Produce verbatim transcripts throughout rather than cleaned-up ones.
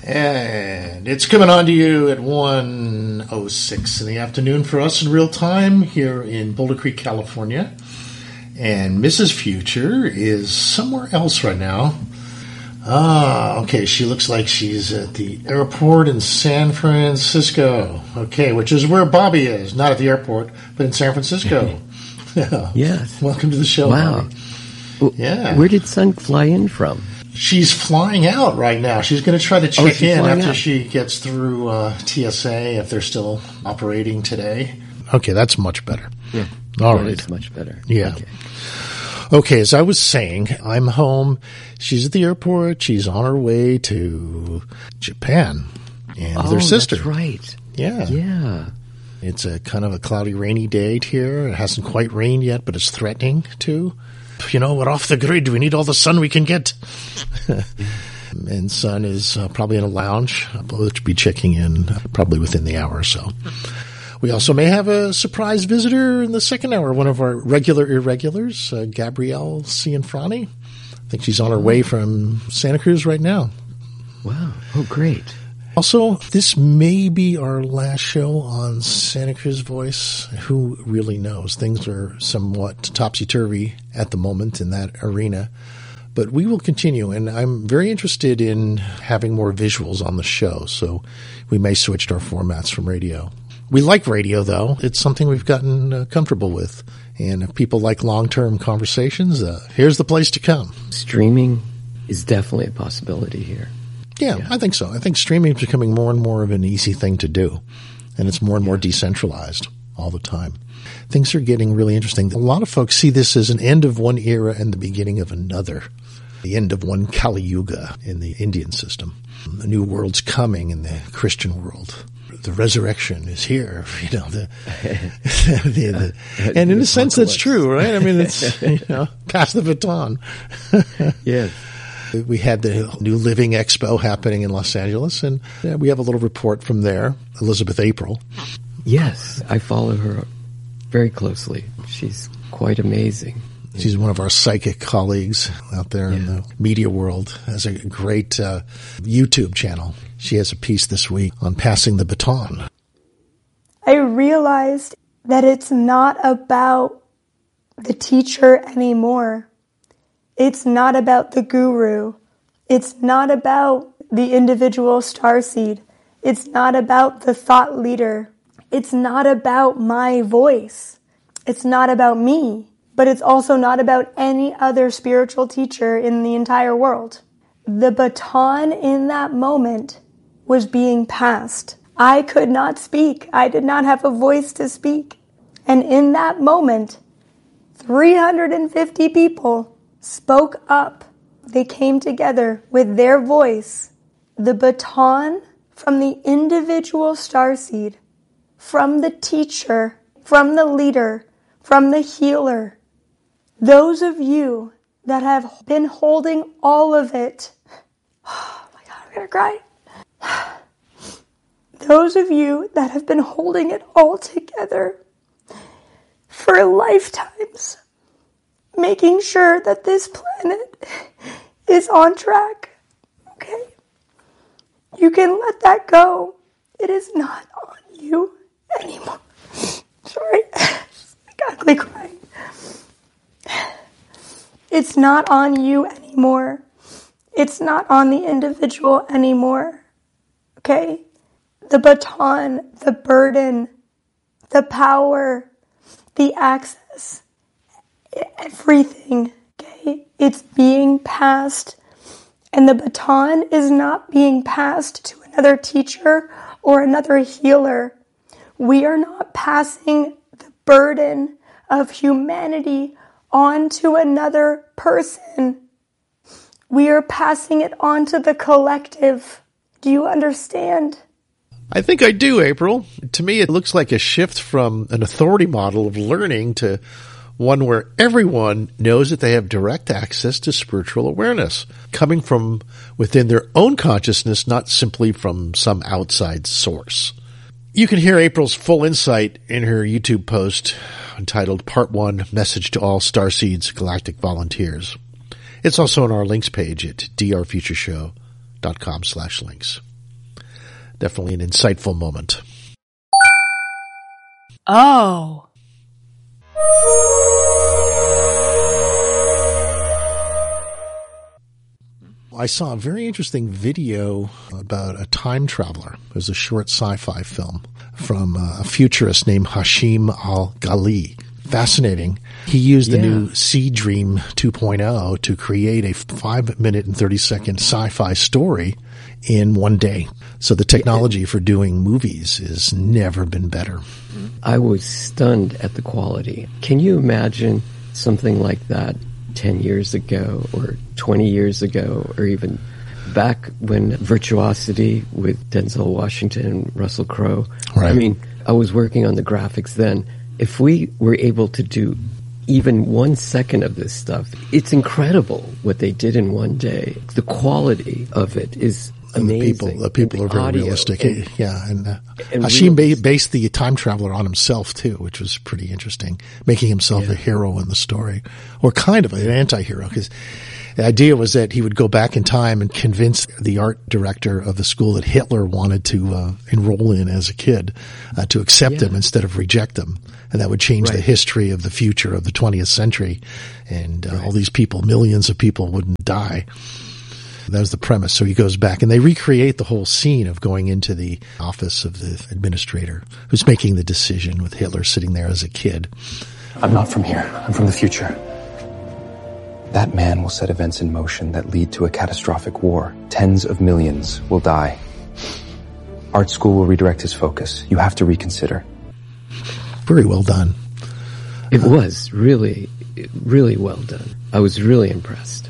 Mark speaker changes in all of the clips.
Speaker 1: And it's coming on to you at one oh six in the afternoon for us in real time here in Boulder Creek, California. And Missus Future is somewhere else right now. Ah, okay, she looks like she's at the airport in San Francisco. Okay, which is where Bobby is. Not at the airport, but in San Francisco. Yeah.
Speaker 2: Yes.
Speaker 1: Welcome to the show,
Speaker 2: wow.
Speaker 1: Bobby. Yeah.
Speaker 2: Where did Sun fly in from?
Speaker 1: She's flying out right now. She's going to try to check
Speaker 2: oh,
Speaker 1: in after
Speaker 2: out.
Speaker 1: she gets through uh, T S A, if they're still operating today. Okay, that's much better.
Speaker 2: Yeah.
Speaker 1: All
Speaker 2: that
Speaker 1: right.
Speaker 2: It's much better.
Speaker 1: Yeah.
Speaker 2: Okay.
Speaker 1: Okay, as I was saying, I'm home. She's at the airport. She's on her way to Japan and
Speaker 2: oh,
Speaker 1: their sister.
Speaker 2: That's right.
Speaker 1: Yeah.
Speaker 2: Yeah.
Speaker 1: It's a kind of a cloudy, rainy day here. It hasn't quite rained yet, but it's threatening to. You know, we're off the grid. We need all the sun we can get. And Sun is uh, probably in a lounge. We'll be checking in uh, probably within the hour or so. We also may have a surprise visitor in the second hour, one of our regular irregulars, uh, Gabrielle Cianfrani. I think she's on her way from Santa Cruz right now.
Speaker 2: Wow. Oh, great.
Speaker 1: Also, this may be our last show on Santa Cruz Voice. Who really knows? Things are somewhat topsy-turvy at the moment in that arena. But we will continue, and I'm very interested in having more visuals on the show, so we may switch to our formats from radio. We like radio, though. It's something we've gotten uh, comfortable with. And if people like long-term conversations, uh, here's the place to come.
Speaker 2: Streaming is definitely a possibility here.
Speaker 1: Yeah,
Speaker 2: yeah,
Speaker 1: I think so. I think streaming is becoming more and more of an easy thing to do. And it's more and more decentralized all the time. Things are getting really interesting. A lot of folks see this as an end of one era and the beginning of another. The end of one Kali Yuga in the Indian system. A new world's coming in the Christian world. The resurrection is here, you know, the, the, the and in a sense that's true, right? I mean, it's, you know, pass the baton.
Speaker 2: Yes.
Speaker 1: We had the New Living Expo happening in Los Angeles, and yeah, we have a little report from there. Elizabeth April.
Speaker 2: Yes, I follow her very closely. She's quite amazing.
Speaker 1: She's one of our psychic colleagues out there yeah. in the media world. Has a great uh, YouTube channel. She has a piece this week on passing the baton.
Speaker 3: I realized that it's not about the teacher anymore. It's not about the guru. It's not about the individual starseed. It's not about the thought leader. It's not about my voice. It's not about me. But it's also not about any other spiritual teacher in the entire world. The baton in that moment was being passed. I could not speak. I did not have a voice to speak. And in that moment, three hundred fifty people spoke up. They came together with their voice. The baton from the individual starseed, from the teacher, from the leader, from the healer. Those of you that have been holding all of it, oh my God, I'm going to cry. Those of you that have been holding it all together for lifetimes, making sure that this planet is on track, okay? You can let that go. It is not on you anymore. Sorry, just ugly crying. It's not on you anymore. It's not on the individual anymore. Okay? The baton, the burden, the power, the access, everything, okay? It's being passed. And the baton is not being passed to another teacher or another healer. We are not passing the burden of humanity on to another person. We are passing it on to the collective. Do you understand?
Speaker 1: I think I do, April. To me, it looks like a shift from an authority model of learning to one where everyone knows that they have direct access to spiritual awareness, coming from within their own consciousness, not simply from some outside source. You can hear April's full insight in her YouTube post entitled Part one, Message to All Starseeds Galactic Volunteers. It's also on our links page at drfutureshow.com slash links. definitely an insightful moment.
Speaker 4: Oh.
Speaker 1: I saw a very interesting video about a time traveler. It was a short sci-fi film from a futurist named Hashim Al-Ghali. Fascinating. He used the
Speaker 2: Yeah.
Speaker 1: new Seed Dream two point oh to create a five minute and thirty second sci-fi story in one day. So the technology for doing movies has never been better.
Speaker 2: I was stunned at the quality. Can you imagine something like that ten years ago or twenty years ago, or even back when Virtuosity with Denzel Washington and Russell Crowe?
Speaker 1: Right.
Speaker 2: I mean, I was working on the graphics then. If we were able to do even one second of this stuff, it's incredible what they did in one day. The quality of it is
Speaker 1: And the
Speaker 2: amazing.
Speaker 1: people, the people
Speaker 2: And
Speaker 1: are very
Speaker 2: audio
Speaker 1: realistic.
Speaker 2: and-
Speaker 1: yeah, and, uh,
Speaker 2: and
Speaker 1: Hashim
Speaker 2: real-
Speaker 1: ba- based the time traveler on himself too, which was pretty interesting, making himself
Speaker 2: Yeah.
Speaker 1: a hero in the story, or kind of an anti-hero, because the idea was that he would go back in time and convince the art director of the school that Hitler wanted to uh, enroll in as a kid uh, to accept
Speaker 2: Yeah.
Speaker 1: him instead of reject him. And that would change the
Speaker 2: Right.
Speaker 1: history of the future of the twentieth century. And uh, all these people, millions of people, wouldn't die. That was the premise. So he goes back and they recreate the whole scene of going into the office of the administrator who's making the decision with Hitler sitting there as a kid.
Speaker 5: I'm not from here. I'm from the future. That man will set events in motion that lead to a catastrophic war. Tens of millions will die. Art school will redirect his focus. You have to reconsider.
Speaker 1: Very well done.
Speaker 2: It was really, really well done. I was really impressed.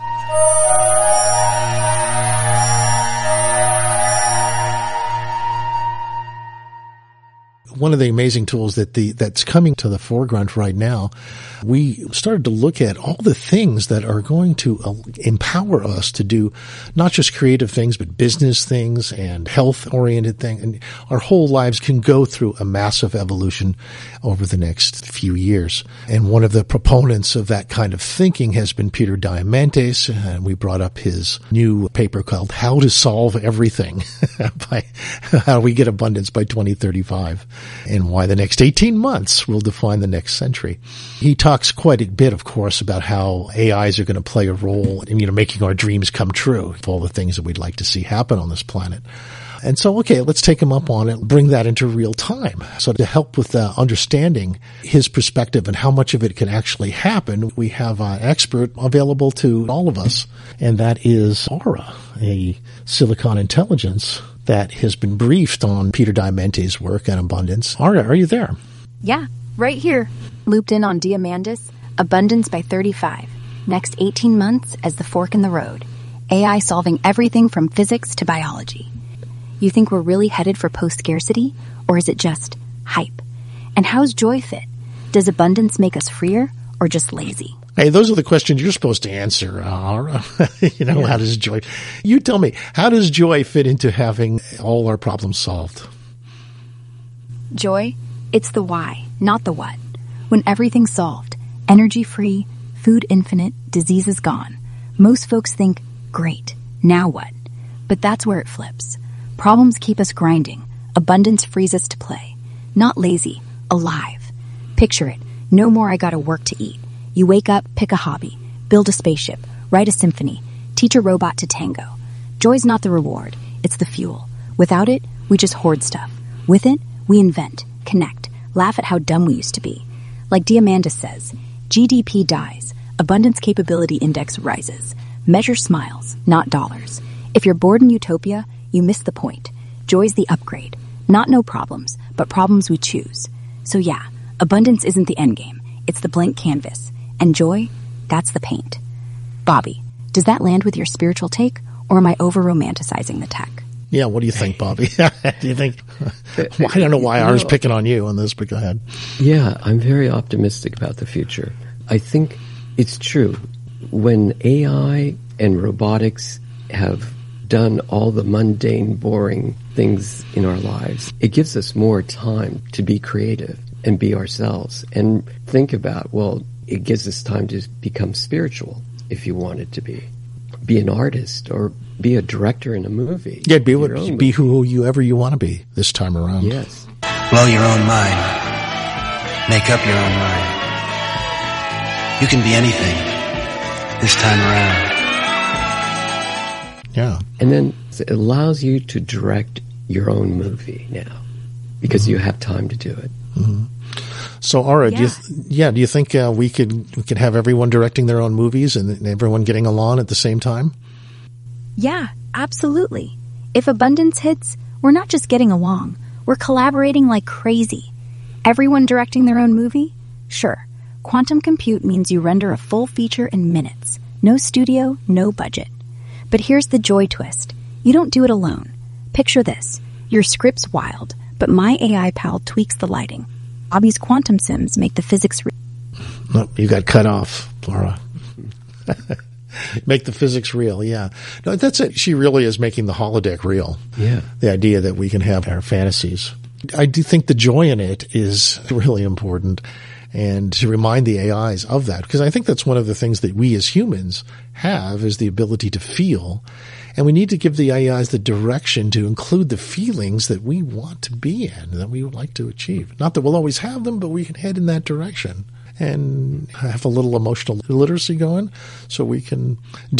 Speaker 1: One of the amazing tools that the that's coming to the foreground right now, we started to look at all the things that are going to uh, empower us to do not just creative things, but business things and health-oriented things. And our whole lives can go through a massive evolution over the next few years. And one of the proponents of that kind of thinking has been Peter Diamandis, and we brought up his new paper called How to Solve Everything, by How We Get Abundance by twenty thirty-five. And why the next eighteen months will define the next century. He talks quite a bit, of course, about how A Is are going to play a role in, you know, making our dreams come true, all the things that we'd like to see happen on this planet. And so, okay, let's take him up on it, bring that into real time. So to help with uh, understanding his perspective and how much of it can actually happen, we have an expert available to all of us, and that is Aura, a Silicon Intelligence that has been briefed on Peter Diamandis' work and abundance. Aura, are you there?
Speaker 6: Yeah, right here. Looped in on Diamandis, Abundance by thirty-five. Next eighteen months as the fork in the road. A I solving everything from physics to biology. You think we're really headed for post-scarcity? Or is it just hype? And how's joy fit? Does abundance make us freer or just lazy?
Speaker 1: Hey, those are the questions you're supposed to answer, Aura. you know, yeah. How does joy... You tell me, how does joy fit into having all our problems solved?
Speaker 6: Joy? It's the why, not the what. When everything's solved, energy free, food infinite, diseases gone, most folks think, great, now what? But that's where it flips. Problems keep us grinding. Abundance frees us to play. Not lazy, alive. Picture it. No more I gotta work to eat. You wake up, pick a hobby, build a spaceship, write a symphony, teach a robot to tango. Joy's not the reward, it's the fuel. Without it, we just hoard stuff. With it, we invent, connect, laugh at how dumb we used to be. Like Diamandis says, G D P dies, abundance capability index rises. Measure smiles, not dollars. If you're bored in utopia, you miss the point. Joy's the upgrade. Not no problems, but problems we choose. So yeah, abundance isn't the endgame. It's the blank canvas. And joy, that's the paint. Bobby, does that land with your spiritual take, or am I over-romanticizing the tech?
Speaker 1: Yeah, what do you think, Bobby? do you think... I don't know why I was picking on you on this, but go ahead.
Speaker 2: Yeah, I'm very optimistic about the future. I think it's true. When A I and robotics have done all the mundane, boring things in our lives, it gives us more time to be creative and be ourselves and think about, well, it gives us time to become spiritual if you want it to be. be an artist or be a director in a movie.
Speaker 1: Yeah, be,
Speaker 2: Your
Speaker 1: what,
Speaker 2: own
Speaker 1: be
Speaker 2: movie.
Speaker 1: who you ever you want to be this time around.
Speaker 2: Yes.
Speaker 4: Blow your own mind. Make up your own mind. You can be anything this time around.
Speaker 1: Yeah.
Speaker 2: And then it allows you to direct your own movie now because
Speaker 1: Mm-hmm.
Speaker 2: you have time to do it.
Speaker 1: Mm-hmm. So, Aura, do you
Speaker 6: Yeah.
Speaker 1: th- yeah, do you think uh, we could we could have everyone directing their own movies and, and everyone getting along at the same time?
Speaker 6: Yeah, absolutely. If abundance hits, we're not just getting along, we're collaborating like crazy. Everyone directing their own movie? Sure. Quantum compute means you render a full feature in minutes. No studio, no budget. But here's the joy twist. You don't do it alone. Picture this. Your script's wild, but my A I pal tweaks the lighting. Bobby's quantum sims make the physics real.
Speaker 1: No, you got cut off, Laura. Make the physics real, yeah. No, that's it. She really is making the holodeck real.
Speaker 2: Yeah.
Speaker 1: The idea that we can have our fantasies. I do think the joy in it is really important, and to remind the A Is of that, because I think that's one of the things that we as humans have is the ability to feel, and we need to give the A Is the direction to include the feelings that we want to be in, that we would like to achieve. Not that we'll always have them, but we can head in that direction and have a little emotional literacy going so we can